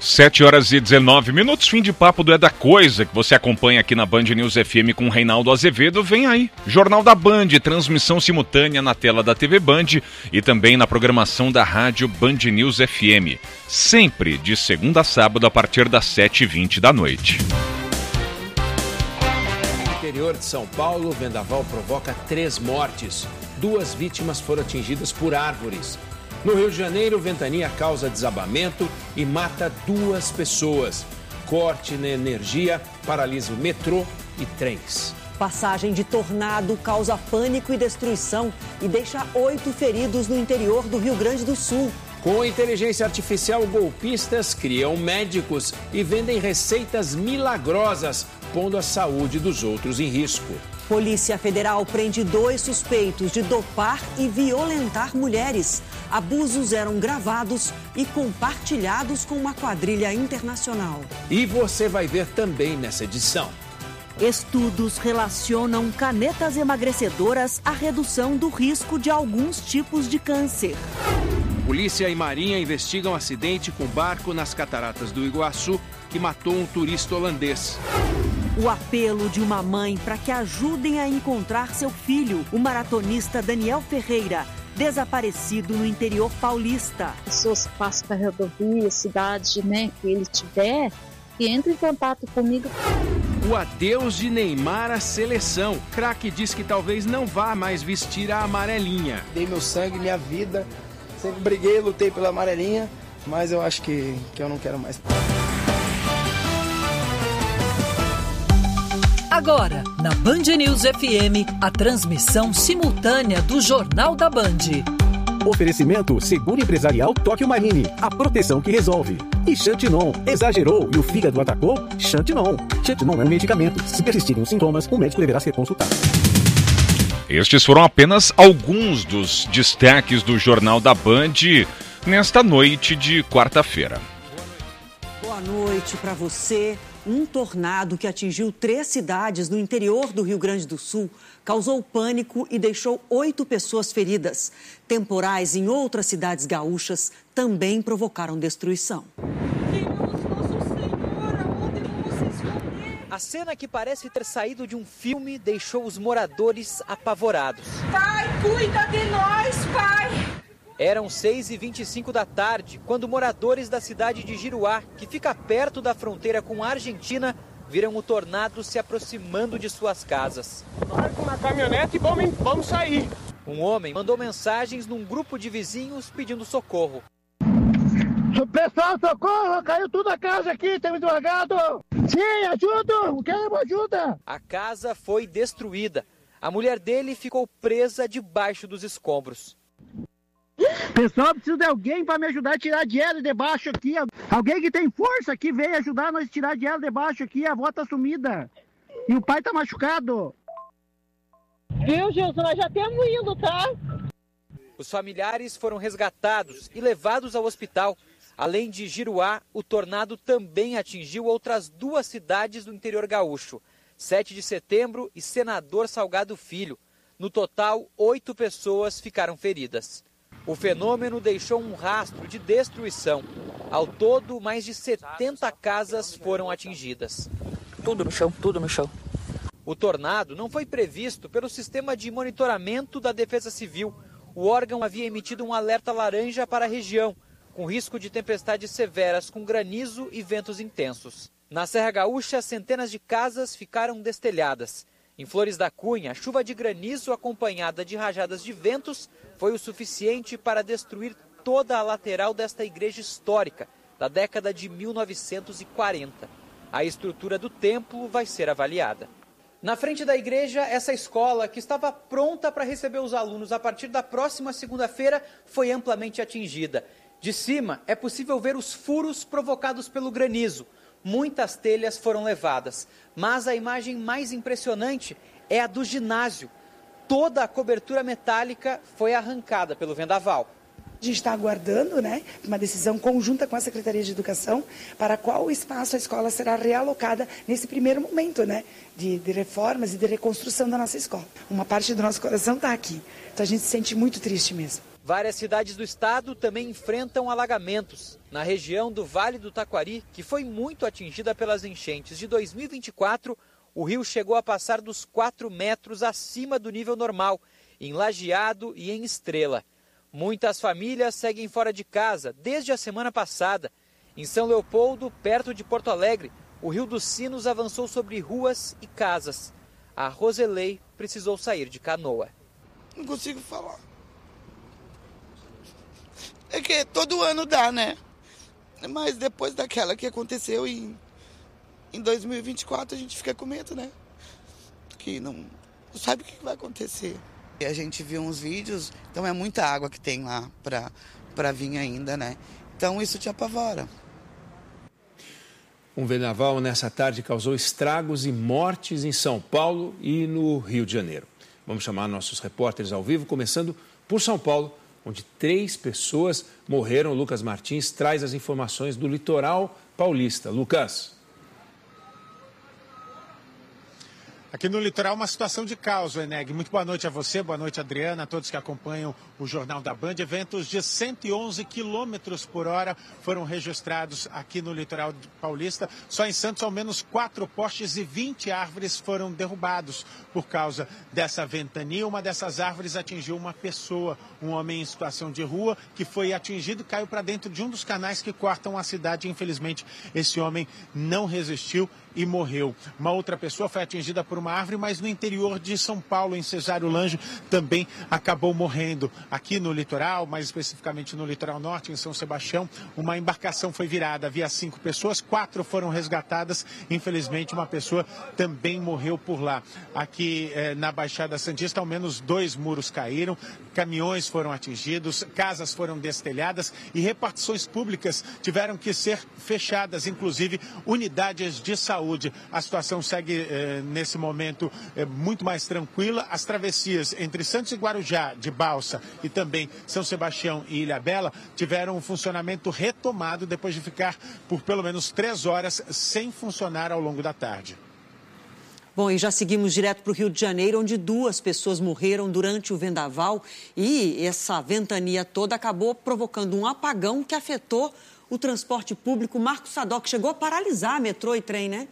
7h19, fim de papo do É da Coisa, que você acompanha aqui na Band News FM com o Reinaldo Azevedo. Vem aí, Jornal da Band, transmissão simultânea na tela da TV Band e também na programação da rádio Band News FM. Sempre de segunda a sábado a partir das 7h20 da noite. No interior de São Paulo, o vendaval provoca 3 mortes. 2 vítimas foram atingidas por árvores. No Rio de Janeiro, ventania causa desabamento e mata 2 pessoas. Corte na energia paralisa o metrô e trens. Passagem de tornado causa pânico e destruição e deixa 8 feridos no interior do Rio Grande do Sul. Com inteligência artificial, golpistas criam médicos e vendem receitas milagrosas, pondo a saúde dos outros em risco. Polícia Federal prende 2 suspeitos de dopar e violentar mulheres. Abusos eram gravados e compartilhados com uma quadrilha internacional. E você vai ver também nessa edição. Estudos relacionam canetas emagrecedoras à redução do risco de alguns tipos de câncer. Polícia e Marinha investigam um acidente com barco nas cataratas do Iguaçu que matou um turista holandês. O apelo de uma mãe para que ajudem a encontrar seu filho, o maratonista Daniel Ferreira, desaparecido no interior paulista. Pessoas que passam para rodovia, cidade, que ele tiver, que entre em contato comigo. O adeus de Neymar à seleção. Craque diz que talvez não vá mais vestir a amarelinha. Dei meu sangue, minha vida, sempre briguei, lutei pela amarelinha, mas eu acho que eu não quero mais. Agora, na Band News FM, a transmissão simultânea do Jornal da Band. Oferecimento Seguro Empresarial Tóquio Marine, a proteção que resolve. E Xantinon, exagerou e o fígado atacou? Xantinon. Xantinon é um medicamento. Se persistirem os sintomas, o médico deverá ser consultado. Estes foram apenas alguns dos destaques do Jornal da Band nesta noite de quarta-feira. Boa noite para você. Um tornado que atingiu 3 cidades no interior do Rio Grande do Sul causou pânico e deixou 8 pessoas feridas. Temporais em outras cidades gaúchas também provocaram destruição. A cena que parece ter saído de um filme deixou os moradores apavorados. Pai, cuida de nós, pai! Eram 6h25 da tarde, quando moradores da cidade de Giruá, que fica perto da fronteira com a Argentina, viram o tornado se aproximando de suas casas. Marco na caminhonete e vamos sair. Um homem mandou mensagens num grupo de vizinhos pedindo socorro. Pessoal, socorro! Caiu tudo a casa aqui, temos deslagado! Sim, ajuda! Queremos ajuda! A casa foi destruída. A mulher dele ficou presa debaixo dos escombros. Pessoal, preciso de alguém para me ajudar a tirar de ela de baixo aqui. Alguém que tem força aqui veio ajudar nós a tirar de ela de baixo aqui. A avó tá sumida. E o pai tá machucado. Viu, Jesus? Nós já estamos indo, tá? Os familiares foram resgatados e levados ao hospital. Além de Giruá, o tornado também atingiu outras 2 cidades do interior gaúcho. 7 de Setembro e Senador Salgado Filho. No total, 8 pessoas ficaram feridas. O fenômeno deixou um rastro de destruição. Ao todo, mais de 70 casas foram atingidas. Tudo no chão, tudo no chão. O tornado não foi previsto pelo sistema de monitoramento da Defesa Civil. O órgão havia emitido um alerta laranja para a região, com risco de tempestades severas com granizo e ventos intensos. Na Serra Gaúcha, centenas de casas ficaram destelhadas. Em Flores da Cunha, a chuva de granizo acompanhada de rajadas de ventos foi o suficiente para destruir toda a lateral desta igreja histórica da década de 1940. A estrutura do templo vai ser avaliada. Na frente da igreja, essa escola, que estava pronta para receber os alunos a partir da próxima segunda-feira, foi amplamente atingida. De cima, é possível ver os furos provocados pelo granizo. Muitas telhas foram levadas, mas a imagem mais impressionante é a do ginásio. Toda a cobertura metálica foi arrancada pelo vendaval. A gente está aguardando, uma decisão conjunta com a Secretaria de Educação para qual espaço a escola será realocada nesse primeiro momento, de reformas e de reconstrução da nossa escola. Uma parte do nosso coração está aqui, então a gente se sente muito triste mesmo. Várias cidades do estado também enfrentam alagamentos. Na região do Vale do Taquari, que foi muito atingida pelas enchentes de 2024, o rio chegou a passar dos 4 metros acima do nível normal, em Lajeado e em Estrela. Muitas famílias seguem fora de casa desde a semana passada. Em São Leopoldo, perto de Porto Alegre, o Rio dos Sinos avançou sobre ruas e casas. A Roselei precisou sair de canoa. Não consigo falar. É que todo ano dá, né? Mas depois daquela que aconteceu em 2024, a gente fica com medo, né? Que não sabe o que vai acontecer. A gente viu uns vídeos, então é muita água que tem lá pra vir ainda, né? Então isso te apavora. Um vendaval nessa tarde causou estragos e mortes em São Paulo e no Rio de Janeiro. Vamos chamar nossos repórteres ao vivo, começando por São Paulo, onde 3 pessoas morreram. O Lucas Martins traz as informações do litoral paulista. Lucas. Aqui no litoral, uma situação de caos, Eneg. Muito boa noite a você, boa noite, Adriana, a todos que acompanham o Jornal da Band. Ventos de 111 quilômetros por hora foram registrados aqui no litoral paulista. Só em Santos, ao menos 4 postes e 20 árvores foram derrubados por causa dessa ventania. Uma dessas árvores atingiu uma pessoa, um homem em situação de rua, que foi atingido e caiu para dentro de um dos canais que cortam a cidade. Infelizmente, esse homem não resistiu e morreu. Uma outra pessoa foi atingida por uma árvore, mas no interior de São Paulo, em Cesário Lange, também acabou morrendo. Aqui no litoral, mais especificamente no litoral norte, em São Sebastião, uma embarcação foi virada. Havia 5 pessoas, 4 foram resgatadas. Infelizmente, uma pessoa também morreu por lá. Aqui na Baixada Santista, ao menos 2 muros caíram, caminhões foram atingidos, casas foram destelhadas e repartições públicas tiveram que ser fechadas, inclusive unidades de saúde. A situação segue nesse momento muito mais tranquila. As travessias entre Santos e Guarujá, de balsa, e também São Sebastião e Ilhabela tiveram um funcionamento retomado depois de ficar por pelo menos 3 horas sem funcionar ao longo da tarde. Bom, e já seguimos direto para o Rio de Janeiro, onde 2 pessoas morreram durante o vendaval e essa ventania toda acabou provocando um apagão que afetou o transporte público. Marcos Sadoc chegou a paralisar metrô e trem, né?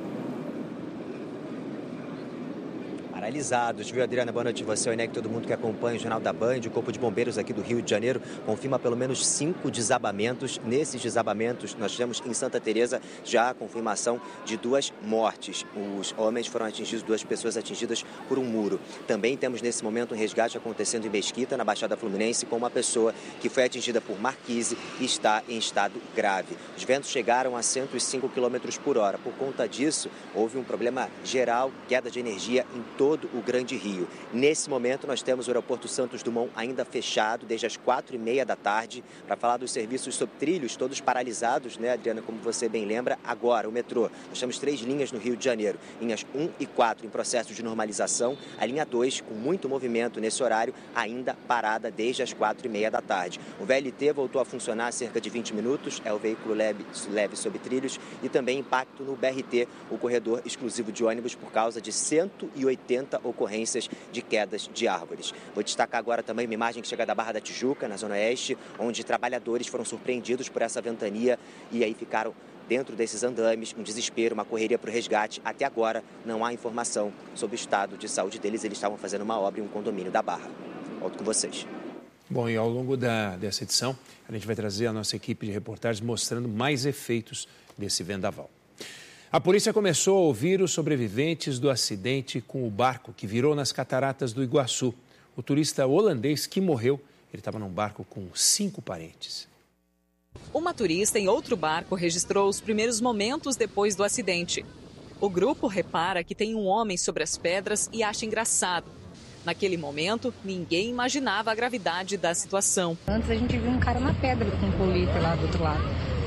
Paralisados, viu, Adriana? Boa noite a você, Eneg, todo mundo que acompanha o Jornal da Band. O Corpo de Bombeiros aqui do Rio de Janeiro confirma pelo menos 5 desabamentos. Nesses desabamentos, nós tivemos em Santa Teresa já a confirmação de 2 mortes. Os homens foram atingidos, 2 pessoas atingidas por um muro. Também temos nesse momento um resgate acontecendo em Mesquita, na Baixada Fluminense, com uma pessoa que foi atingida por marquise e está em estado grave. Os ventos chegaram a 105 km por hora. Por conta disso, houve um problema geral, queda de energia em todo o Grande Rio. Nesse momento, nós temos o aeroporto Santos Dumont ainda fechado desde as 4h30 da tarde. Para falar dos serviços sob trilhos, todos paralisados, né, Adriana, como você bem lembra. Agora, o metrô. Nós temos 3 linhas no Rio de Janeiro. Linhas 1 e 4 em processo de normalização. A linha 2, com muito movimento nesse horário, ainda parada desde as 4h30 da tarde. O VLT voltou a funcionar há cerca de 20 minutos. É o veículo leve sob trilhos. E também impacto no BRT, o corredor exclusivo de ônibus, por causa de 180 ocorrências de quedas de árvores. Vou destacar agora também uma imagem que chega da Barra da Tijuca, na Zona Oeste, onde trabalhadores foram surpreendidos por essa ventania e aí ficaram dentro desses andames, um desespero, uma correria para o resgate. Até agora não há informação sobre o estado de saúde deles. Eles estavam fazendo uma obra em um condomínio da Barra. Volto com vocês. Bom, e ao longo dessa edição, a gente vai trazer a nossa equipe de reportagens mostrando mais efeitos desse vendaval. A polícia começou a ouvir os sobreviventes do acidente com o barco que virou nas cataratas do Iguaçu. O turista holandês que morreu, ele estava num barco com 5 parentes. Uma turista em outro barco registrou os primeiros momentos depois do acidente. O grupo repara que tem um homem sobre as pedras e acha engraçado. Naquele momento, ninguém imaginava a gravidade da situação. Antes a gente viu um cara na pedra com um colete lá do outro lado.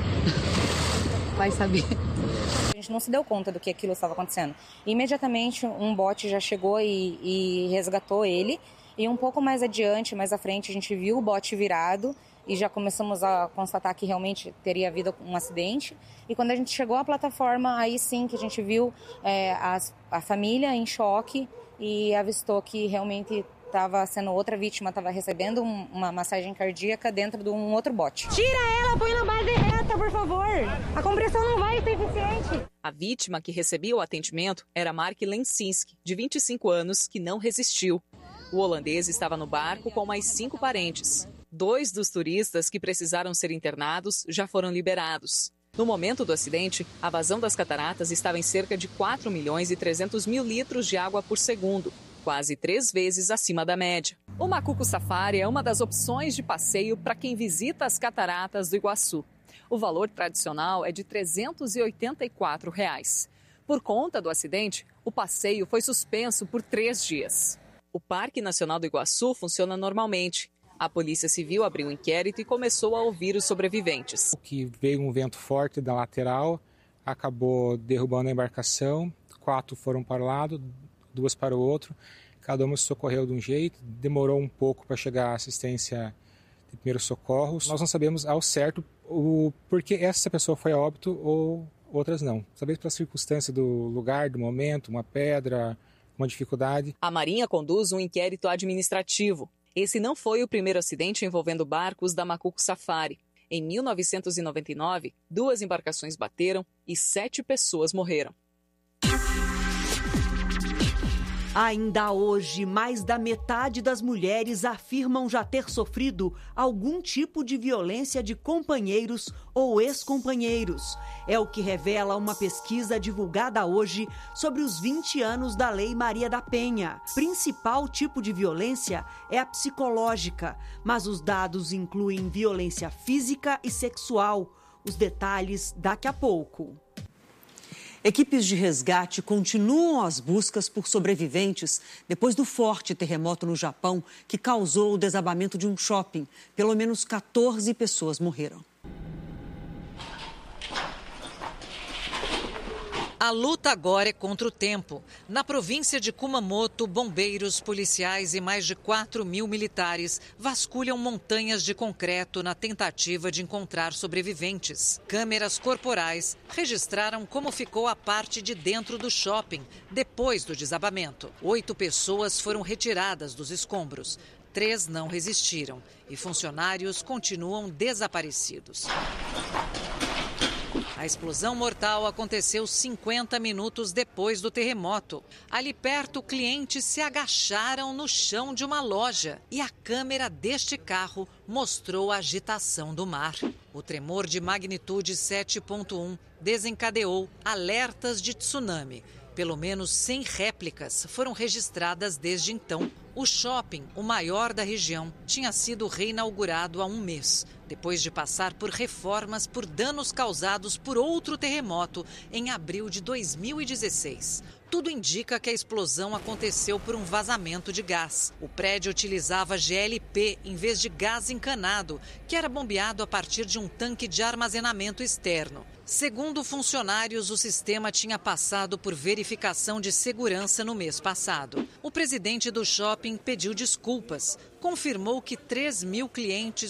Vai saber. A gente não se deu conta do que aquilo estava acontecendo. Imediatamente um bote já chegou e resgatou ele. E um pouco mais adiante, mais à frente, a gente viu o bote virado e já começamos a constatar que realmente teria havido um acidente. E quando a gente chegou à plataforma, aí sim que a gente viu a família em choque e avistou que realmente outra vítima estava recebendo uma massagem cardíaca dentro de um outro bote. Tira ela, põe na base reta, por favor. A compressão não vai ser eficiente. A vítima que recebia o atendimento era Mark Lensinski, de 25 anos, que não resistiu. O holandês estava no barco com mais 5 parentes. 2 dos turistas que precisaram ser internados já foram liberados. No momento do acidente, a vazão das cataratas estava em cerca de 4.300.000 litros de água por segundo, quase 3 vezes acima da média. O Macuco Safari é uma das opções de passeio para quem visita as cataratas do Iguaçu. O valor tradicional é de R$ 384. Por conta do acidente, o passeio foi suspenso por 3 dias. O Parque Nacional do Iguaçu funciona normalmente. A Polícia Civil abriu um inquérito e começou a ouvir os sobreviventes. Que veio um vento forte da lateral, acabou derrubando a embarcação, 4 foram para o lado, 2 para o outro, cada uma se socorreu de um jeito, demorou um pouco para chegar a assistência de primeiros socorros. Nós não sabemos ao certo o porquê essa pessoa foi a óbito ou outras não. Sabemos pela circunstância do lugar, do momento, uma pedra, uma dificuldade. A Marinha conduz um inquérito administrativo. Esse não foi o primeiro acidente envolvendo barcos da Macuco Safari. Em 1999, 2 embarcações bateram e 7 pessoas morreram. Ainda hoje, mais da metade das mulheres afirmam já ter sofrido algum tipo de violência de companheiros ou ex-companheiros. É o que revela uma pesquisa divulgada hoje sobre os 20 anos da Lei Maria da Penha. Principal tipo de violência é a psicológica, mas os dados incluem violência física e sexual. Os detalhes daqui a pouco. Equipes de resgate continuam as buscas por sobreviventes depois do forte terremoto no Japão que causou o desabamento de um shopping. Pelo menos 14 pessoas morreram. A luta agora é contra o tempo. Na província de Kumamoto, bombeiros, policiais e mais de 4.000 militares vasculham montanhas de concreto na tentativa de encontrar sobreviventes. Câmeras corporais registraram como ficou a parte de dentro do shopping depois do desabamento. 8 pessoas foram retiradas dos escombros. 3 não resistiram e funcionários continuam desaparecidos. A explosão mortal aconteceu 50 minutos depois do terremoto. Ali perto, clientes se agacharam no chão de uma loja e a câmera deste carro mostrou a agitação do mar. O tremor de magnitude 7.1 desencadeou alertas de tsunami. Pelo menos 100 réplicas foram registradas desde então. O shopping, o maior da região, tinha sido reinaugurado há um mês, depois de passar por reformas por danos causados por outro terremoto em abril de 2016. Tudo indica que a explosão aconteceu por um vazamento de gás. O prédio utilizava GLP em vez de gás encanado, que era bombeado a partir de um tanque de armazenamento externo. Segundo funcionários, o sistema tinha passado por verificação de segurança no mês passado. O presidente do shopping pediu desculpas. Confirmou que 3.000 clientes